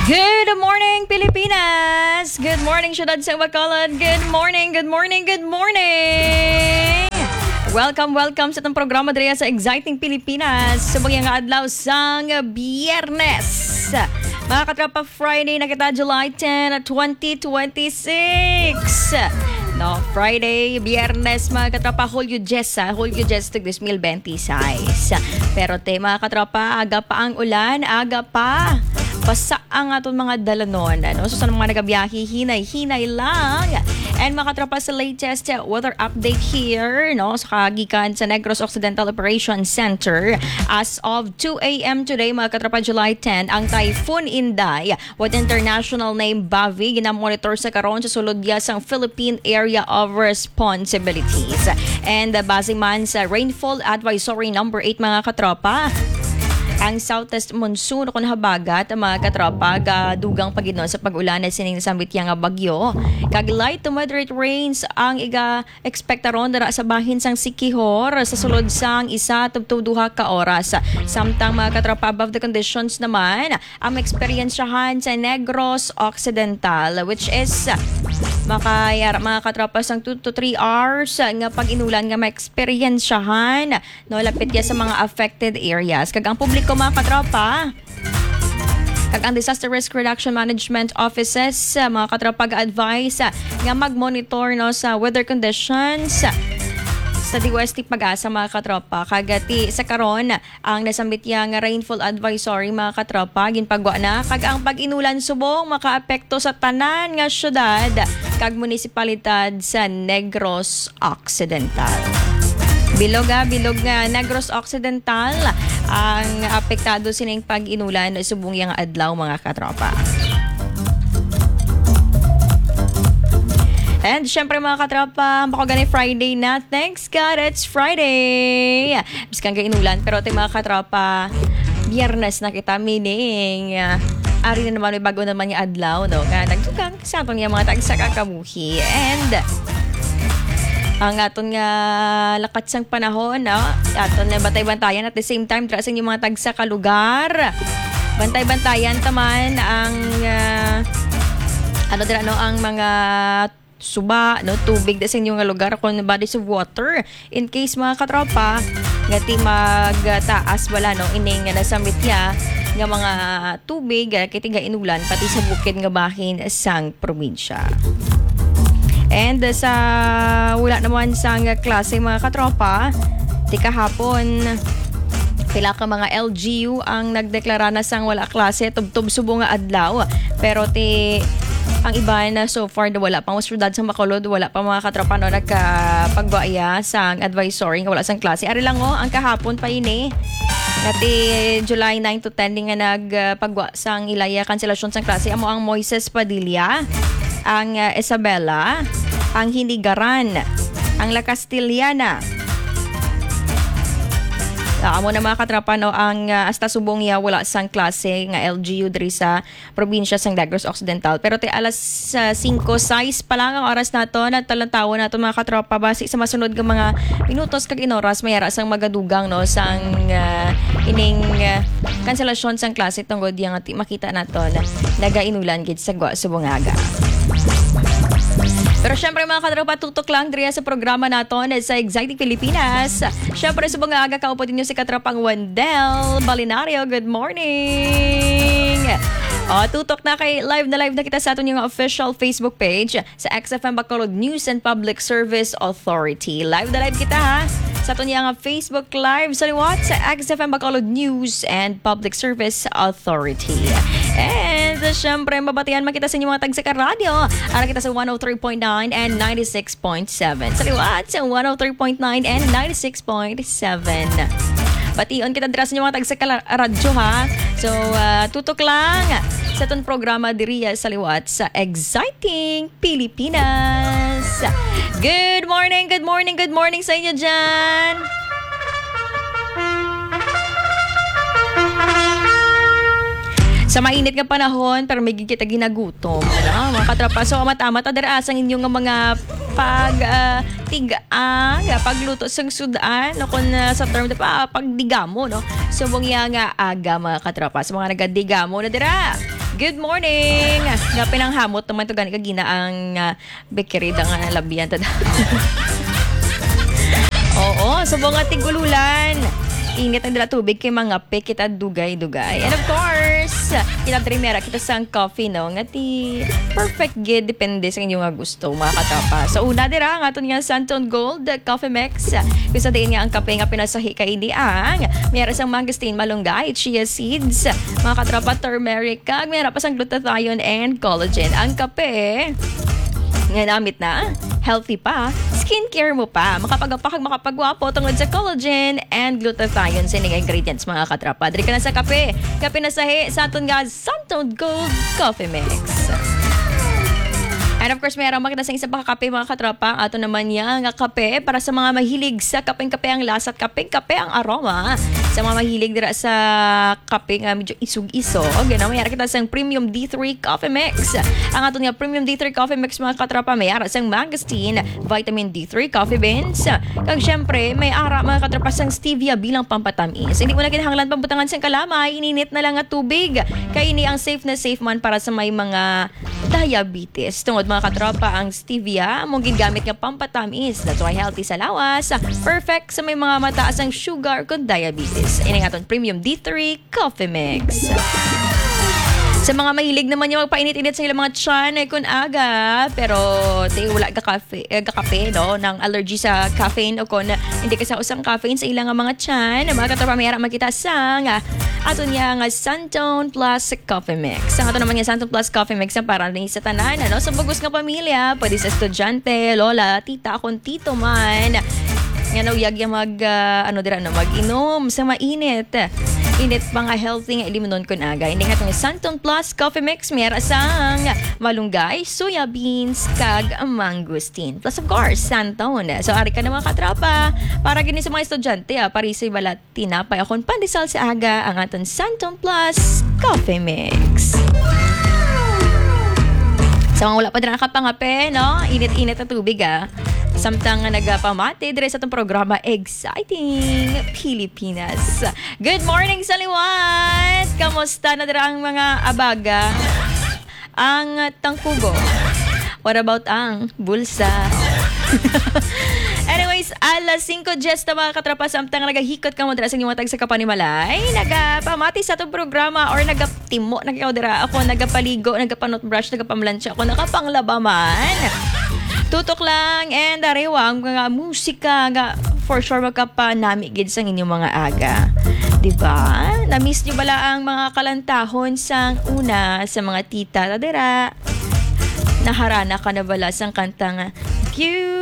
Good morning, Pilipinas! Good morning, syudad sa Bacolod! Good morning, good morning, good morning! Welcome sa itong programa dito sa Exciting Pilipinas sa bagyang adlaw sang Biyernes. Mga katrapa, Friday na kita, July 10, 2026. No, Friday, Biyernes, mga katrapa, Hulyo 10 to 2026. Pero mga katrapa, aga pa ang ulan, aga pa. Basta ang atong mga dalanon. So sa mga nagabiyahe, hinay lang. And mga katropa, sa latest weather update here, sa kagikan sa Negros Occidental Operations Center. As of 2 a.m. today, mga katropa, July 10, ang Typhoon Inday with international name Bavi, ginamonitor sa karon sa sulod sang Philippine Area of Responsibilities. And base man sa Rainfall Advisory number 8, mga katropa, ang southwest monsoon kung habagat mga katropa dugang pagino sa pag-ulan na sining sambit yang bagyo kag light to moderate rains ang expectaron dara sa bahin sang Sikihor sa sulod sang 1 to 2 ka oras. Samtang mga katropa, above the conditions naman ang eksperyensyahan sa Negros Occidental, which is mga katropa sang 2 to 3 hours nga pag-inulan nga ma-eksperyensyahan lapit ya sa mga affected areas. Kag ang publiko, mga katropa, kag ang Disaster Risk Reduction Management Offices, mga katropa, advise nga mag-monitor sa weather conditions sa DOST Pag-asa, mga katropa. Kagati sa karon ang nasambit yang rainfall advisory, mga katropa, ginpagwa na kag ang pag-inulan subong makaapekto sa tanan nga syudad kag munisipalidad sa Negros Occidental. Bilog nga Negros Occidental ang apektado sining pag-inulan subong yang adlaw, mga katropa. And syempre, mga katropa, makagani Friday na. Thanks God, it's Friday. Biskan ka inulan, pero mga katropa, Biyernes na kita, meaning ari na naman, may bago naman yung adlaw, nga nagtugang sa atong yung mga tagsa kakabuhi. And ang aton nga lakat sang panahon, aton na bantay-bantayan at the same time tracing yung mga tagsa ka lugar. Bantay-bantayan taman ang ang mga suba, tubig sa inyong lugar kung bodies of water. In case, mga katropa, ngati magtaas wala ining nasamit ya nga mga tubig kiti nga inulan pati sa bukid nga bahin sang probinsya. And sa wala naman sang klase, mga katropa, ti kahapon pila ka mga LGU ang nagdeklara na sang wala klase tubtob subong nga adlaw, pero ang iba na so far wala pang syudad sa Bacolod, wala pa, mga katropa, nagpagbuaya sang advisory nga wala sang klase. Ari lang ang kahapon pa ini ngati July 9 to 10 nga nagpagwa sang ilaya kanselasyon sang klase. Amo ang Moises Padilla, ang Isabela, ang Hinigaran, ang La Castillana. Amo na, mga katropa, ang hasta subong ya wala sang klase nga LGU diri sa probinsya sang Negros Occidental. Pero alas 5:06 pa lang ang oras nato at talantawon nato, mga katropa, base sa masunod nga mga minutos kag inoras mayara sang magadugang sang ining kanselasyon sang klase tungod yang makita nato nagainulan gid sa subongaga. Pero syempre, mga katropa, tutok lang diriya sa programa naton sa Exciting Pilipinas. Syempre, sa mga aga kaupo din si katropang Wendell Balinario. Good morning! Tutok na kay live na kita sa aton yung official Facebook page sa XFM Bacolod News and Public Service Authority. Live na live kita, ha? Sa aton yung Facebook Live sa liwat sa XFM Bacolod News and Public Service Authority. And syempre, mabatihan makita sa inyo mga tagsa ka radio. Ara kita sa 103.9 and 96.7. Sa liwat sa 103.9 and 96.7. Bation kita dira sa inyo mga tagsa ka radyo, ha. So, tutok lang sa itong programa diriya sa liwat sa Exciting Pilipinas. Good morning sa inyo dyan. Sa mainit nga panahon, pero may kita ginagutom. Mga katropa, so matamat adarasang inyong mga pagluto sang sudan kung sa term pagdigamo, no? So bungya nga aga, mga katropa, sa mga nagaddigamo na dira Good morning. Nga pinanghamot naman ito gani kagina ang bakery da nga labian tada. Oo, subong nga tigululan. Init ang dala tubig kay mga pe kita dugay-dugay. And of course, kita primera kita sang coffee no nga ti perfect gid depende sa inyong gusto mga katapa. Sa una dira nga aton nga Santon Gold Coffee Mix. Bisa din nga ang kape nga pinasahi kay ini ang mayroon sang mangosteen malunggay, chia seeds, mga katrapa turmeric, kag mayroon pa sang glutathione and collagen. Ang kape nga namit na, healthy pa, skincare mo pa, makapagwapo tungod sa collagen and glutathione sa inyong ingredients mga katrapa. Diri ka na sa kape na sahi sa aton nga Santon Gold Coffee Mix. And of course, mayroon makita sa isang kape mga katrapa. Ato naman niya nga kape para sa mga mahilig sa kapeng-kape ang lasa at kapeng-kape ang aroma. Sa mga mahilig dira sa kape nga medyo isug-isog. Ganun, mayroon kita sa Premium D3 Coffee Mix. Ang ato nga Premium D3 Coffee Mix mga katrapa, mayroon sa mangosteen, vitamin D3 coffee beans. Kag syempre, may ara mga katrapa sa stevia bilang pampatamis. Hindi mo na kinahanglan pambutangan sa kalamay, ininit na lang nga tubig. Kaya ini ang safe na safe man para sa may mga diabetes. Tungod mga katropa, ang stevia mong gingamit nga pampatamis. That's why healthy sa lawas. Perfect sa may mga mataas ang sugar kung diabetes. Ini nga itong Premium D3 Coffee Mix. Sa mga mahilig naman yung magpainit-init sa ilang mga tiyan ay kun aga, pero wala ka kape no, ng allergy sa caffeine o kun hindi ka sa usang caffeine sa ilang mga tiyan, mga katropa mayara makita sa ato niya nga Santon Plus Coffee Mix. Ang ato naman nga Santon Plus Coffee Mix ang para ni sa tanan, ano? Sa bagus nga pamilya, pwede sa estudyante, lola, tita, akong tito man. Nga nauyag yung mag-inom sa mainit. Init pa nga healthy nga ilimunon kun aga. Hindi nga itong Santon Plus Coffee Mix mayroon sang malunggay, soya beans, kag mangosteen. Plus of course, Santon. So ari ka na mga katrapa. Para gini sa mga estudyante, parisi balat tinapay akong pandesal sa aga ang aton Santon Plus Coffee Mix. Sa mga wala pa din nakapangape, no? Init-init na tubig, Samtang nagpamati dire sa itong programa Exciting Pilipinas. Good morning sa liwat! Kamusta na dira ang mga abaga? Ang tangkugo? What about ang bulsa? Anyways, alas 5:10 na mga katrapa, samtang nagahikot ka mo dira sa inyong matag sa Kapanimalay, nagapamati sa itong programa or nagaptimo na kayo dira. Ako nagapaligo, nagapanotbrush, nagapamlansya ako, nakapanglabaman. Tutok lang and ariwa ang mga musika nga for sure magkapanami gid sa inyong mga aga. Diba? Na-miss nyo bala ang mga kalantahon sang una sa mga tita tadera? Naharana ka na bala sang kantang